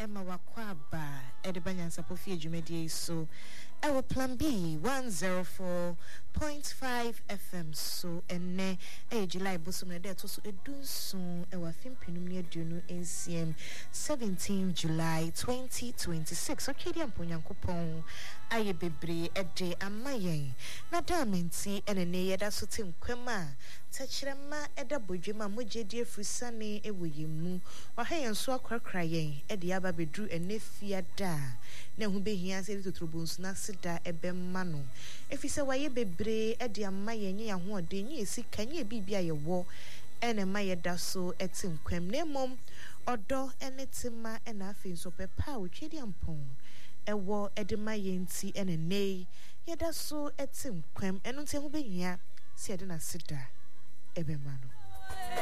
Emma Wakwaba, Edibanyan Sapofia Jumedi so our plan B 104.5 FM so ene July Bosum de to so edun so e wa fimpinum ne aduonu NCM 17 July 2026 okay di amponyankopon aye bebre ede amayen na damenti ene ne yeda so tinkwema tachirema eda bodwema mogedi afusane ewoyemu wa hayen so akrakra yen ede aba bedru ene fiada na hu behia se totrobonsu na sida ebemma no efise waye bebre ede amayen ye ho ode nye esika nye bibia ye wo ene mayeda so etinkwem na mom odo ene tima ena afin so pepa otwedi ampon ewo ede mayenti ene nei yeda so etinkwem eno nte hu behia se ede na sida ebemma no